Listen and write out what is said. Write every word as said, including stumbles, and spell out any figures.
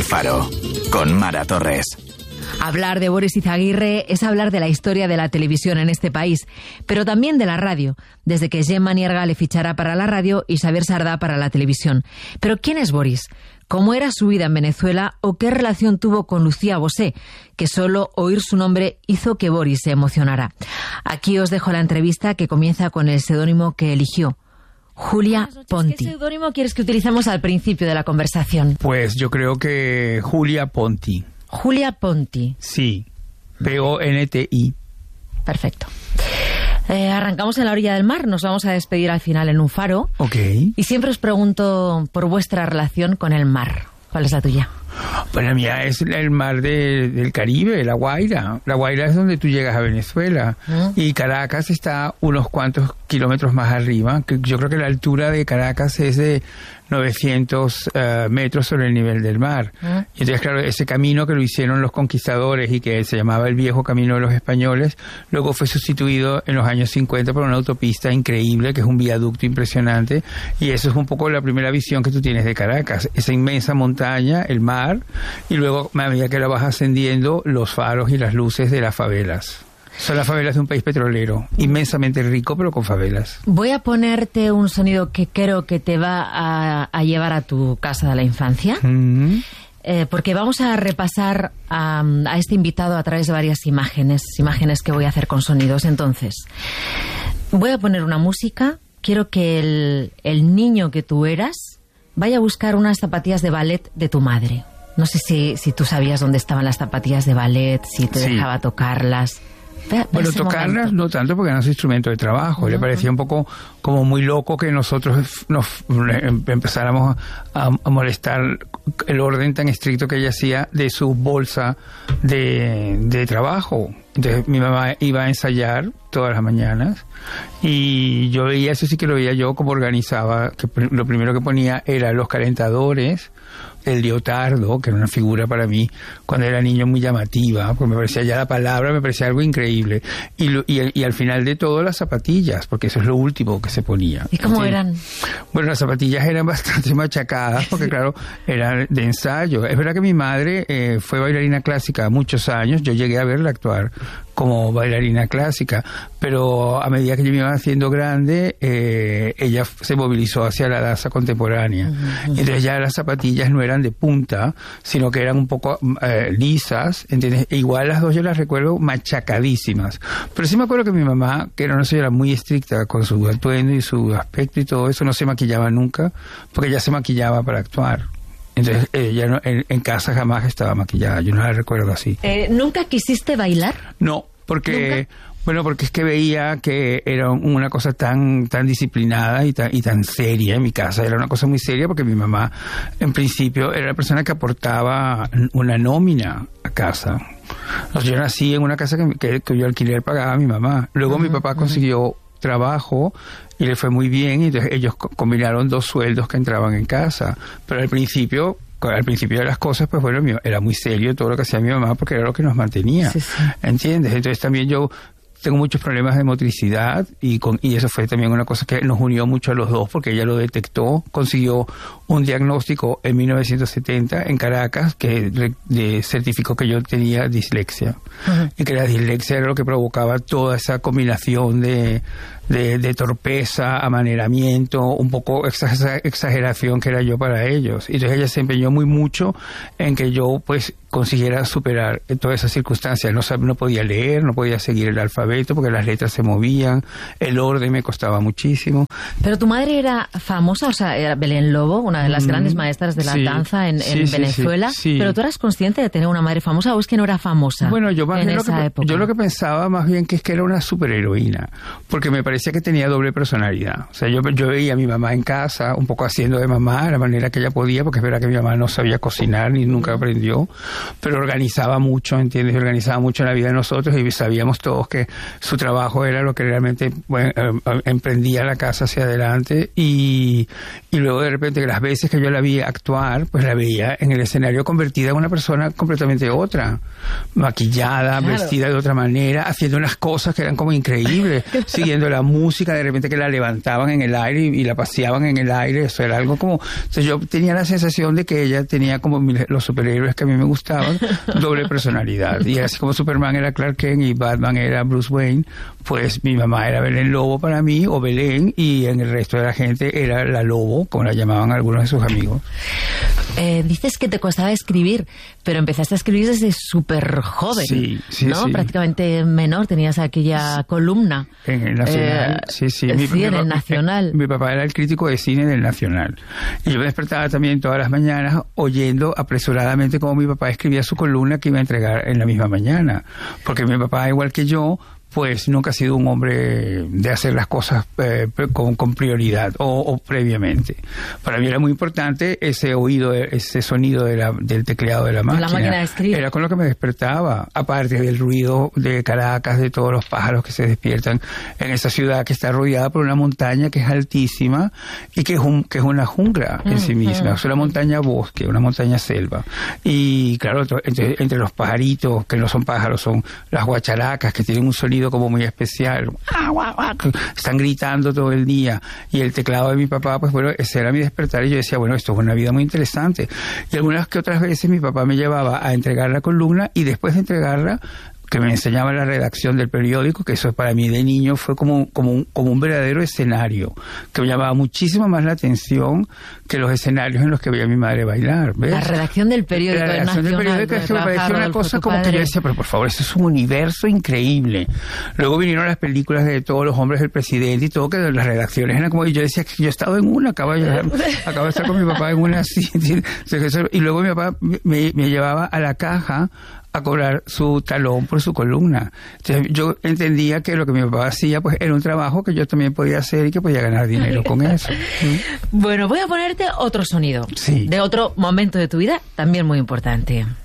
El Faro, con Mara Torres. Hablar de Boris Izaguirre es hablar de la historia de la televisión en este país, pero también de la radio, desde que Gemma Nierga le fichara para la radio y Xavier Sardá para la televisión. Pero ¿quién es Boris? ¿Cómo era su vida en Venezuela o qué relación tuvo con Lucía Bosé, que solo oír su nombre hizo que Boris se emocionara? Aquí os dejo la entrevista, que comienza con el seudónimo que eligió. Julia Ponti. ¿Qué seudónimo quieres que utilicemos al principio de la conversación? Pues yo creo que Julia Ponti. Julia Ponti. Sí, P O N T I. Perfecto. Eh, arrancamos en la orilla del mar, nos vamos a despedir al final en un faro. Ok. Y siempre os pregunto por vuestra relación con el mar. ¿Cuál es la tuya? Pues la mía es el mar de, del Caribe, La Guaira. La Guaira es donde tú llegas a Venezuela. ¿Mm? Y Caracas está unos cuantos kilómetros más arriba. Que yo creo que la altura de Caracas es de novecientos uh, metros sobre el nivel del mar. ¿Mm? Y entonces, claro, ese camino que lo hicieron los conquistadores y que se llamaba el viejo camino de los españoles, luego fue sustituido en los años cincuenta por una autopista increíble, que es un viaducto impresionante. Y eso es un poco la primera visión que tú tienes de Caracas. Esa inmensa montaña, el mar, y luego, a medida que la vas ascendiendo, los faros y las luces de las favelas. Son las favelas de un país petrolero, inmensamente rico, pero con favelas. Voy a ponerte un sonido que creo que te va a, a llevar a tu casa de la infancia, mm-hmm. eh, porque vamos a repasar a, a este invitado a través de varias imágenes, imágenes que voy a hacer con sonidos. Entonces, voy a poner una música, quiero que el, el niño que tú eras vaya a buscar unas zapatillas de ballet de tu madre. No sé si, si tú sabías dónde estaban las zapatillas de ballet, si te sí. dejaba tocarlas. Ve, bueno, tocarlas momento. No tanto, porque eran su instrumento de trabajo. Uh-huh. Le parecía un poco como muy loco que nosotros nos empezáramos a, a molestar el orden tan estricto que ella hacía de su bolsa de, de trabajo. Entonces mi mamá iba a ensayar todas las mañanas y yo veía, eso sí que lo veía yo, cómo organizaba, que lo primero que ponía era los calentadores, el leotardo, que era una figura para mí cuando era niño muy llamativa, porque me parecía ya la palabra, me parecía algo increíble, y, lo, y, y al final de todo las zapatillas, porque eso es lo último que se ponía. ¿Y cómo eran? Bueno, las zapatillas eran bastante machacadas, porque claro, eran de ensayo. Es verdad que mi madre eh, fue bailarina clásica muchos años, yo llegué a verla actuar como bailarina clásica, pero a medida que yo me iba haciendo grande, eh, ella se movilizó hacia la danza contemporánea. Uh-huh. Entonces ya las zapatillas no eran de punta, sino que eran un poco eh, lisas, ¿entiendes? E igual las dos yo las recuerdo machacadísimas. Pero sí me acuerdo que mi mamá, que era una señora muy estricta con su atuendo y su aspecto y todo eso, no se maquillaba nunca, porque ella se maquillaba para actuar. Entonces ella no, en, en casa jamás estaba maquillada, yo no la recuerdo así. Eh, ¿Nunca quisiste bailar? No, porque... ¿Nunca? Bueno, porque es que veía que era una cosa tan tan disciplinada y tan, y tan seria en mi casa. Era una cosa muy seria porque mi mamá, en principio, era la persona que aportaba una nómina a casa. Yo nací en una casa que, que, que yo alquiler pagaba a mi mamá. Luego uh-huh, mi papá uh-huh. consiguió trabajo y le fue muy bien, y entonces ellos combinaron dos sueldos que entraban en casa. Pero al principio... al principio de las cosas, pues bueno, era muy serio todo lo que hacía mi mamá porque era lo que nos mantenía, sí, sí. ¿Entiendes? Entonces también yo tengo muchos problemas de motricidad y con y eso fue también una cosa que nos unió mucho a los dos porque ella lo detectó, consiguió un diagnóstico en mil novecientos setenta en Caracas que de, de, certificó que yo tenía dislexia. Uh-huh. Y que la dislexia era lo que provocaba toda esa combinación de, de, de torpeza, amaneramiento, un poco exageración que era yo para ellos. Y entonces ella se empeñó muy mucho en que yo pues consiguiera superar todas esas circunstancias. No, no podía leer, no podía seguir el alfabeto porque las letras se movían, el orden me costaba muchísimo. Pero tu madre era famosa, o sea, era Belén Lobo, una de las mm, grandes maestras de la sí, danza en, en sí, Venezuela, sí, sí, sí. Pero ¿tú eras consciente de tener una madre famosa o es que no era famosa? Bueno, yo más en bien esa lo que, época? yo lo que pensaba más bien que es que era una superheroína, porque me parecía que tenía doble personalidad. O sea, yo, yo veía a mi mamá en casa, un poco haciendo de mamá, de la manera que ella podía, porque es verdad que mi mamá no sabía cocinar ni nunca aprendió, pero organizaba mucho, ¿entiendes? Organizaba mucho la vida de nosotros y sabíamos todos que su trabajo era lo que realmente bueno, emprendía la casa hacia adelante y, y luego de repente las veces que yo la vi actuar, pues la veía en el escenario convertida en una persona completamente otra, maquillada, claro, vestida de otra manera, haciendo unas cosas que eran como increíbles, siguiendo la música, de repente que la levantaban en el aire y, y la paseaban en el aire, eso era algo como... Entonces yo tenía la sensación de que ella tenía como los superhéroes que a mí me gustaban, doble personalidad, y así como Superman era Clark Kent y Batman era Bruce Wayne, pues mi mamá era Belén Lobo para mí, o Belén, y en el resto de la gente era la Lobo, como la llamaban algunos de sus amigos. Eh, dices que te costaba escribir, pero empezaste a escribir desde súper joven, sí, sí, ¿no? Sí. Prácticamente menor, tenías aquella sí. columna. En el Nacional, eh, sí, sí. Mi, sí, mi, en el Nacional. Mi, mi papá era el crítico de cine del Nacional. Y yo me despertaba también todas las mañanas oyendo apresuradamente cómo mi papá escribía su columna que iba a entregar en la misma mañana. Porque mi papá, igual que yo, pues nunca ha sido un hombre de hacer las cosas eh, con, con prioridad o, o previamente. Para mí era muy importante ese oído, ese sonido de la, del tecleado de la máquina. La máquina de escribir. Era con lo que me despertaba, aparte del ruido de Caracas, de todos los pájaros que se despiertan en esa ciudad que está rodeada por una montaña que es altísima y que es, un, que es una jungla en mm, sí misma. Mm. Es una montaña bosque, una montaña selva. Y claro, entre, entre los pajaritos, que no son pájaros, son las guacharacas, que tienen un sonido como muy especial, están gritando todo el día, y el teclado de mi papá, pues bueno, ese era mi despertar, y yo decía, bueno, esto es una vida muy interesante. Y algunas que otras veces mi papá me llevaba a entregar la columna, y después de entregarla, que me enseñaba la redacción del periódico, que eso para mí de niño fue como, como, un, como un verdadero escenario, que me llamaba muchísimo más la atención que los escenarios en los que veía a mi madre bailar, ¿ves? La redacción del periódico La redacción nacional, del periódico es que me parecía una cosa como padre. Que yo decía, pero por favor, esto es un universo increíble. Luego vinieron las películas de todos los hombres del presidente y todo, que las redacciones eran como, y yo decía que yo he estado en una, acabo de, acabo de estar con mi papá en una así, y luego mi papá me, me llevaba a la caja a cobrar su talón por su columna. Entonces yo entendía que lo que mi papá hacía pues era un trabajo que yo también podía hacer y que podía ganar dinero con eso. ¿Sí? Bueno, voy a ponerte otro sonido, sí, de otro momento de tu vida también muy importante.